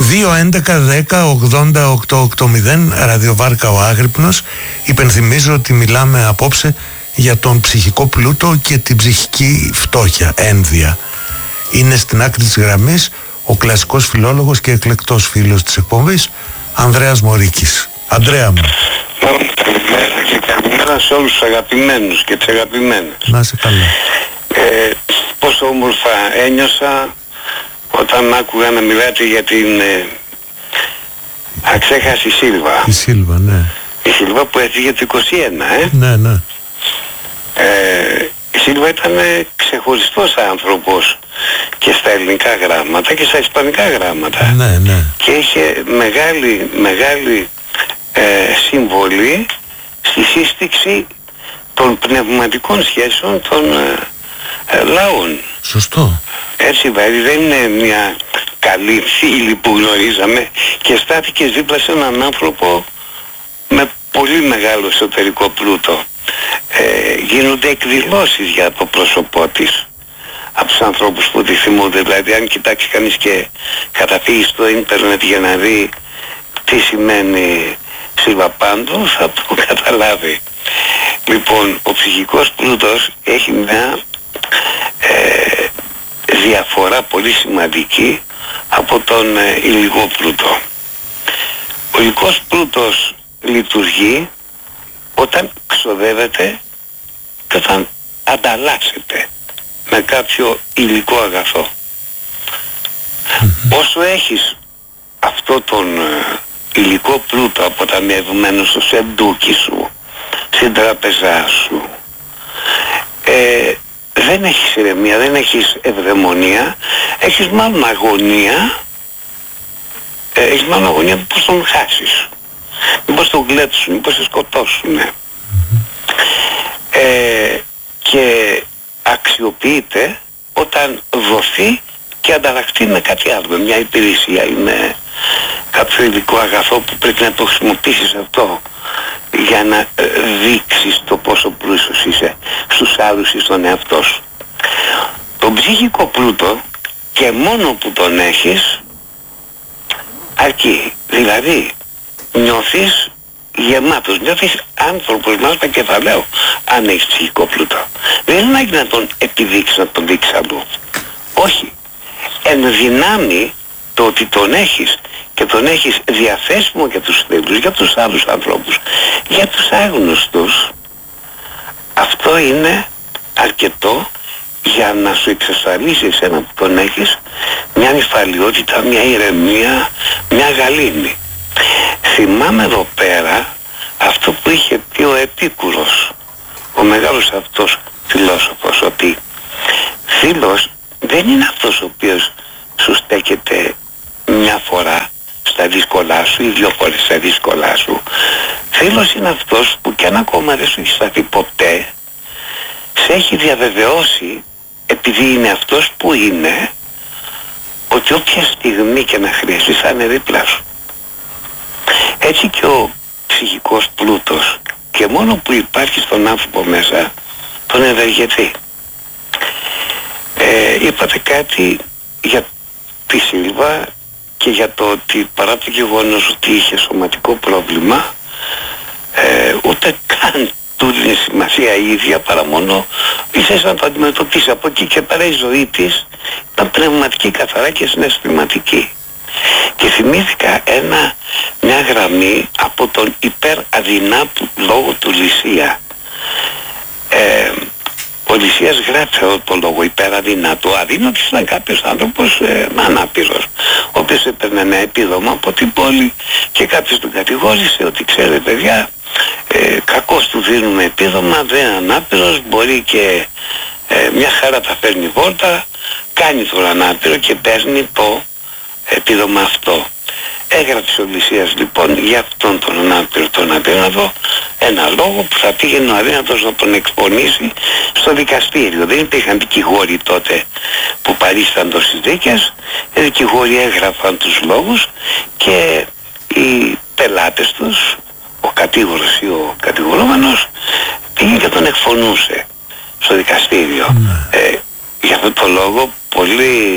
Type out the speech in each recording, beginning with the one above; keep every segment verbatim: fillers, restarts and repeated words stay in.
δύο έντεκα δέκα ογδόντα οκτώ ογδόντα ραδιοβάρκα ο Άγρυπνος. Υπενθυμίζω ότι μιλάμε απόψε για τον ψυχικό πλούτο και την ψυχική φτώχεια, ένδια. Είναι στην άκρη της γραμμής ο κλασικός φιλόλογος και εκλεκτός φίλος της εκπομπής, Ανδρέας Μωρίκης. Ανδρέα μου. Καλημέρα και καλημέρα σε όλους τους αγαπημένους και τις αγαπημένες. Να είσαι καλά. Ε, πόσο όμορφα ένιωσα όταν άκουγα να μιλάτε για την ε, αξέχαστη Σίλβα. Η Σίλβα, ναι. Η Σίλβα που έφυγε το είκοσι ένα, ε. Ναι, ναι. Ε, η Σίλβα ήταν ξεχωριστός άνθρωπος και στα ελληνικά γράμματα και στα ισπανικά γράμματα. Ναι, ναι. Και είχε μεγάλη, μεγάλη ε, συμβολή στη σύστηξη των πνευματικών σχέσεων των ε, ε, λαών. Σωστό. Έτσι δηλαδή δεν είναι μια καλή φίλη που γνωρίζαμε και στάθηκε δίπλα σε έναν άνθρωπο με πολύ μεγάλο εσωτερικό πλούτο. Ε, γίνονται εκδηλώσεις για το πρόσωπό της από τους ανθρώπους που τη θυμούνται. Δηλαδή αν κοιτάξει κανείς και καταφύγει στο ίντερνετ για να δει τι σημαίνει Σίλβα Πάντο θα το καταλάβει. Λοιπόν, ο ψυχικός πλούτος έχει μια ε, διαφορά πολύ σημαντική από τον ε, υλικό πλούτο. Ο υλικός πλούτος λειτουργεί όταν ξοδεύεται και όταν ανταλλάσσεται με κάποιο υλικό αγαθό. Mm-hmm. Όσο έχεις αυτό τον ε, υλικό πλούτο αποταμιευμένο στο σεντούκι σου, στην τραπεζά σου, ε, δεν έχεις ηρεμία, δεν έχεις ευδαιμονία, έχεις μάλλον αγωνία, ε, έχεις μάλλον αγωνία πώς τον χάσεις, μήπως τον κλέψουν, μήπως σε σκοτώσουν. Mm-hmm. Ε, και αξιοποιείται όταν δοθεί και ανταλλαχθεί με κάτι άλλο, με μια υπηρεσία ή με κάποιο υλικό αγαθό που πρέπει να το χρησιμοποιήσεις αυτό για να ε, δείξεις το πόσο πλούσιος είσαι στους άλλους ή στον εαυτό σου. Τον ψυχικό πλούτο και μόνο που τον έχεις αρκεί. Δηλαδή νιώθεις γεμάτος, νιώθεις άνθρωπος μας με κεφαλαίο αν έχεις ψυχικό πλούτο. Δεν είναι ανάγκη να τον επιδείξεις, να τον δείξεις αλλού. Όχι. Εν δυνάμει το ότι τον έχεις και τον έχεις διαθέσιμο για τους φίλους, για τους άλλους ανθρώπους, για τους άγνωστους, αυτό είναι αρκετό για να σου εξασφαλίσει εσένα που τον έχεις μια νυφαλιότητα, μια ηρεμία, μια γαλήνη. Θυμάμαι εδώ πέρα αυτό που είχε πει ο Επίκουρος, ο μεγάλος αυτός φιλόσοφος, ότι φίλος δεν είναι αυτός ο οποίος σου στέκεται μια φορά στα δύσκολά σου ή δύο φορές στα δύσκολά σου. Φίλος είναι αυτός που κι αν ακόμα δεν σου έχει σταθεί ποτέ, σε έχει διαβεβαιώσει, επειδή είναι αυτός που είναι, ότι όποια στιγμή και να χρειαστεί θα είναι δίπλα σου. Έτσι και ο ψυχικός πλούτος, και μόνο που υπάρχει στον άνθρωπο μέσα, τον ευεργετεί. Ε, είπατε κάτι για τη Σίλβα και για το ότι παρά το γεγονός ότι είχε σωματικό πρόβλημα, ε, ούτε καν του δίνει σημασία η ίδια, παρά μόνο ήθελε να το αντιμετωπίσει. Από εκεί και πέρα η ζωή της ήταν πνευματική καθαρά και συναισθηματική. Και θυμήθηκα ένα, μια γραμμή από τον υπεραδυνάτου λόγο του Λυσία. Ε, ο Λυσίας γράφει αυτό το λόγο υπεραδυνάτου. Ο αδύνατος ήταν κάποιος άνθρωπος ε, ανάπηρος, ο οποίος έπαιρνε ένα επίδομα από την πόλη και κάποιος τον κατηγόρησε ότι ξέρετε παιδιά, ε, κακώς του δίνουμε επίδομα, δεν είναι ανάπηρος, μπορεί και ε, μια χαρά τα φέρνει βόλτα, κάνει τον ανάπηρο και παίρνει το επίδομα αυτό. Έγραψε ο Λυσίας λοιπόν για αυτόν τον ανάπηρο, τον αδύνατο, ένα λόγο που θα πήγαινε ο αδύνατος να τον εκπονήσει στο δικαστήριο. Δεν υπήρχαν δικηγόροι τότε που παρίσταντο στις δίκες, οι δικηγόροι έγραφαν τους λόγους και οι πελάτες τους, ο κατήγορος ή ο κατηγορούμενος, πήγε και τον εκφωνούσε στο δικαστήριο. Mm. Ε, για αυτό το λόγο πολλοί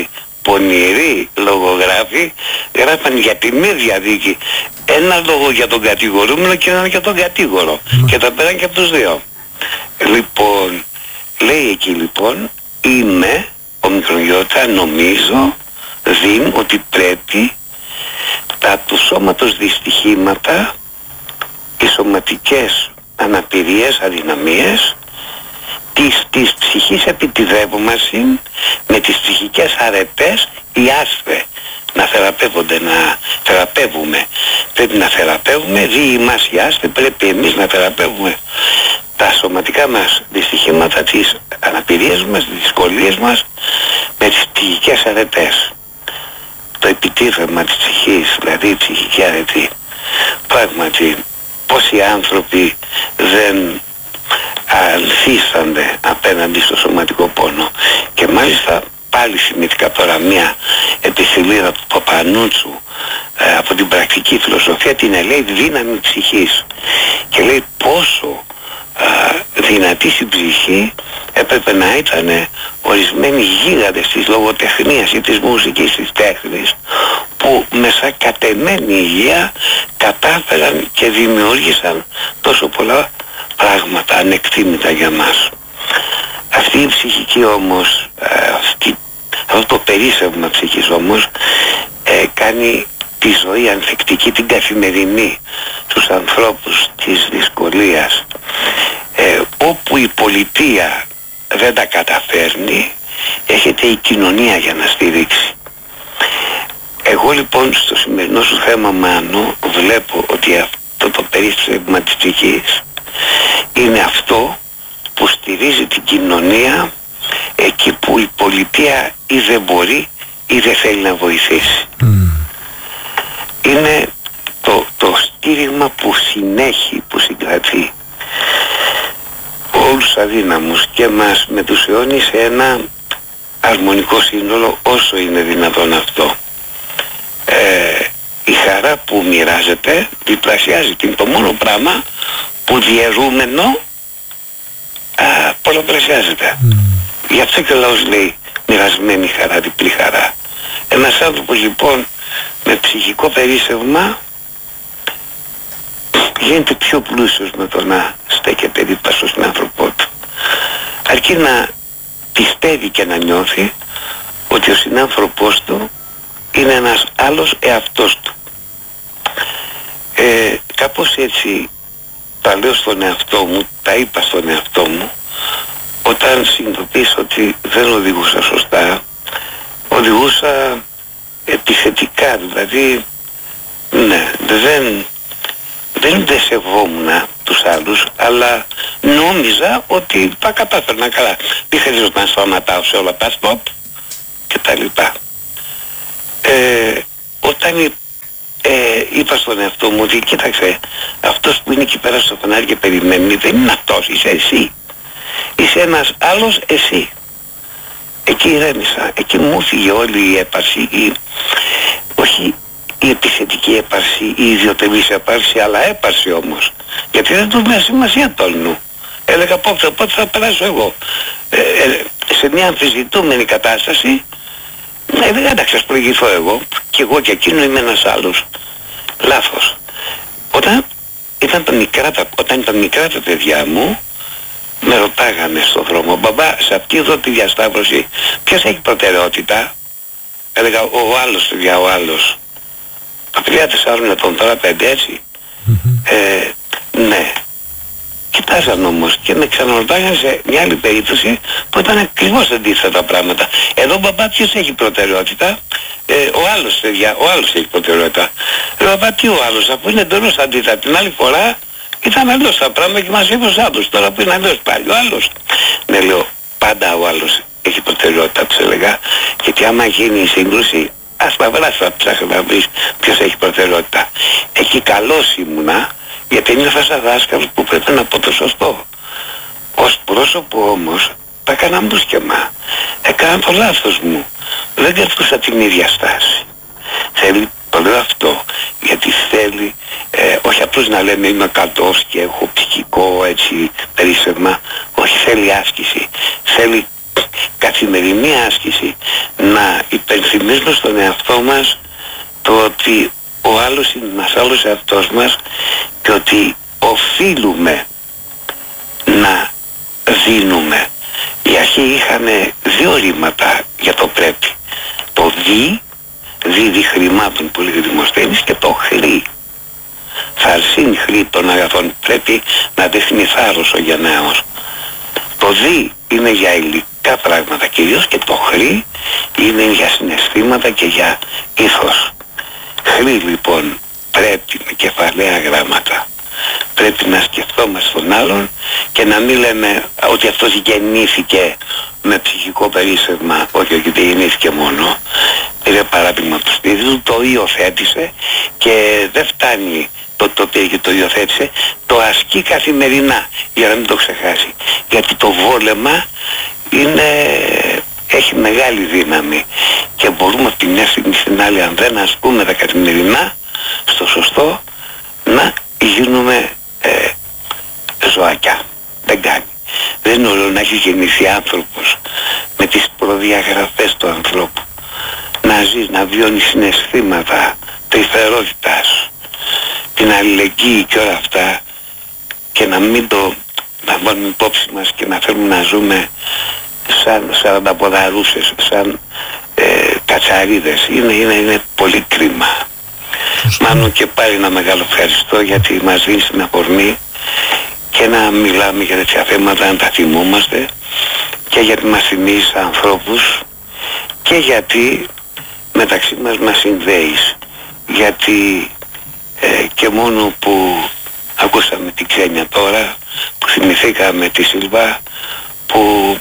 πονηροί λογογράφοι γράφαν για την ίδια δίκη ένα λόγο για τον κατηγορούμενο και ένα για τον κατήγορο mm. και τα πέραν και από τους δύο. Λοιπόν, λέει εκεί λοιπόν, είμαι ο Μικρογιώτα, νομίζω δím ότι πρέπει τα του σώματος δυστυχήματα, οι σωματικές αναπηρίες, αδυναμίες της, της ψυχής επιτιδεύομασιν με τις ψυχικές αρετές οι άσθε να θεραπεύονται, να θεραπεύουμε. Πρέπει να θεραπεύουμε, δι' εμάς οι άσθε πρέπει εμείς να θεραπεύουμε τα σωματικά μας δυστυχήματα, τις αναπηρίες μας, τις δυσκολίες μας με τις ψυχικές αρετές. Το επιτίθεμα της ψυχής, δηλαδή η ψυχική αρετή. Πράγματι, πόσοι άνθρωποι δεν ανθίσανται απέναντι στο σωματικό πόνο. Και μάλιστα πάλι θυμήθηκα τώρα μια επιστηλίδα του Παπανούτσου ε, από την πρακτική φιλοσοφία, την λέει δύναμη ψυχής. Και λέει πόσο ε, δυνατή στην ψυχή έπρεπε να ήταν ορισμένοι γίγαντες της λογοτεχνίας ή της μουσικής, της τέχνης, που με σαν κατεμένη υγεία κατάφεραν και δημιούργησαν τόσο πολλά πράγματα ανεκτήμητα για μας. Αυτή η ψυχική όμως, αυτή, αυτό το περίσσευμα ψυχής όμως ε, κάνει τη ζωή ανθεκτική, την καθημερινή, τους ανθρώπους της δυσκολίας. Ε, όπου η πολιτεία δεν τα καταφέρνει, έχετε η κοινωνία για να στηρίξει. Εγώ λοιπόν στο σημερινό σου θέμα, Μάνο, βλέπω ότι αυτό το περίσσευμα της ψυχής είναι αυτό που στηρίζει την κοινωνία εκεί που η πολιτεία ή δεν μπορεί ή δεν θέλει να βοηθήσει. Mm. Είναι το, το στήριγμα που συνέχει, που συγκρατεί όλους τους αδύναμους και μας μετουσιώνει σε ένα αρμονικό σύνολο όσο είναι δυνατόν αυτό. Ε, η χαρά που μοιράζεται διπλασιάζει, και είναι το μόνο πράγμα που διαιρούμενο α, πολλαπλασιάζεται. Mm. Γι' αυτό και ο λαός λέει μοιρασμένη χαρά, διπλή χαρά. Ένας άνθρωπος λοιπόν με ψυχικό περίσσευμα γίνεται πιο πλούσιος με το να στέκεται δίπλα στον συνάνθρωπό του. Αρκεί να πιστεύει και να νιώθει ότι ο συνάνθρωπός του είναι ένας άλλος εαυτός του. Ε, κάπως έτσι τα λέω στον εαυτό μου, τα είπα στον εαυτό μου όταν συνειδητοποίησα ότι δεν οδηγούσα σωστά, οδηγούσα επιθετικά, δηλαδή ναι, δεν δεν δεν σεβόμουν τους άλλους, αλλά νόμιζα ότι τα κατάφερνα καλά. Δεν χρειάζεται να σταματάω σε όλα τα stop και τα λοιπά. Ε, όταν ε, είπα στον εαυτό μου ότι κοίταξε, αυτός που είναι εκεί πέρα στο φανάρι και περιμένει δεν είναι αυτός, είσαι εσύ. Είσαι ένας άλλος εσύ. Εκεί ηρέμησα, εκεί μου φύγε όλη η έπαρση, η, όχι η επιθετική έπαρση, η ιδιωτελής έπαρση, αλλά έπαρση όμως. Γιατί δεν του δίνει σημασία τόλνου. Έλεγα πότε, πότε θα περάσω εγώ. Ε, ε, σε μια αμφισβητούμενη κατάσταση, έλεγα εντάξει, ας προηγηθώ εγώ, και εγώ και εκείνο είμαι ένας άλλος. Λάθος. Όταν ήταν, τα μικρά, όταν ήταν μικρά τα παιδιά μου, με ρωτάγανε στον δρόμο, μπαμπά, σε αυτή εδώ τη διασταύρωση, ποιος έχει προτεραιότητα? Έλεγα, ο άλλος, παιδιά, ο άλλος. Τα παιδιά τεσσάρων ετών, τώρα πέντε, έτσι. Mm-hmm. Ε, ναι. Κοιτάζαν όμως και με ξαναρωτάγανε σε μια άλλη περίπτωση που ήταν ακριβώς αντίθετα τα πράγματα. Εδώ, μπαμπά, ποιος έχει προτεραιότητα? Ε, ο άλλος, παιδιά, ο άλλος έχει προτεραιότητα. Ε, μπαμπά, τι ο άλλος, αφού είναι εντελώς αντίθετα. Την άλλη φορά ήταν αλλιώς τα πράγματα και μας είπε ο άλλος, τώρα που είναι αλλιώς πάλι ο άλλος. Ναι, λέω, πάντα ο άλλος έχει προτεραιότητα, τους έλεγα, γιατί άμα γίνει η σύγκρουση, ας τα βράσεις, θα ψάχνεις να βρεις ποιος έχει προτεραιότητα. Εκεί καλός ήμουνα, γιατί νιώθα σαν δάσκαλος που πρέπει να πω το σωστό. Ως πρόσωπο όμως, τα έκανα μπουσκεμα. Έκανα το λάθος μου. Δεν κρατούσα την ίδια στάση. Θέλει, το λέω αυτό, γιατί θέλει, ε, όχι απλώς να λέμε είμαι καλός και έχω ψυχικό έτσι περίσσευμα, όχι, θέλει άσκηση, θέλει καθημερινή άσκηση να υπενθυμίζουμε στον εαυτό μας το ότι ο άλλος είναι ένας άλλος εαυτός μας και ότι οφείλουμε να δίνουμε. Οι αρχαίοι είχαν δύο ρήματα για το πρέπει. Το δι, δίδει χρημάτων που λέγεται Δημοσθένης, και το χρή. Θα αρσύνει χρή των αγαθών. Πρέπει να δείχνει θάρρος ο γενναίος. Το δι είναι για υλικά πράγματα κυρίως, και το χρή είναι για συναισθήματα και για ήθος. Χρή λοιπόν πρέπει με κεφαλαία γράμματα. Πρέπει να σκεφτόμαστε τον άλλον και να μην λέμε ότι αυτός γεννήθηκε με ψυχικό περίσσευμα. Όχι, όχι, δεν γεννήθηκε μόνο. Πήρε παράδειγμα από το σπίτι του, το υιοθέτησε και δεν φτάνει το το πήρε και το υιοθέτησε, το ασκεί καθημερινά για να μην το ξεχάσει. Γιατί το βόλεμα είναι, έχει μεγάλη δύναμη και μπορούμε από τη μια στιγμή στην άλλη, αν δεν ασκούμε τα καθημερινά στο σωστό, να γίνουμε ε, ζωάκια. Δεν κάνει. Δεν είναι όλο να έχει γεννηθεί άνθρωπος με τις προδιαγραφές του ανθρώπου. Να ζεις, να βιώνεις συναισθήματα, τρυφερότητας, την αλληλεγγύη και όλα αυτά, και να μην το να βάλουμε υπόψη μας και να θέλουμε να ζούμε σαν σαρανταποδαρούσες, σαν ε, κατσαρίδες. Είναι, είναι, είναι πολύ κρίμα. Μάλλον και πάλι ένα μεγάλο ευχαριστώ, γιατί μας δίνει την αφορμή και να μιλάμε για τέτοια θέματα, να τα θυμόμαστε, και γιατί μας θυμίζει ανθρώπους, και γιατί μεταξύ μας μας συνδέεις. Γιατί ε, και μόνο που ακούσαμε την Ξένια τώρα, που θυμηθήκαμε τη Σίλβα, που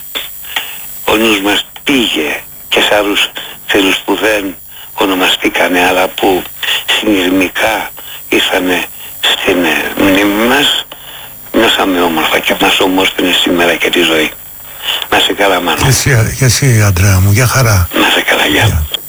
ο νους μας πήγε και σε άλλους φίλους που δεν ονομαστήκανε, αλλά που συνειρμικά ήρθανε στην ε, μνήμη μας, νιώσαμε όμορφα και μας ομόρφαινε σήμερα και τη ζωή. Να σε καλά, Μάνο. Και εσύ, και εσύ, Αντρέα μου, για χαρά. Να σε καλά, γεια.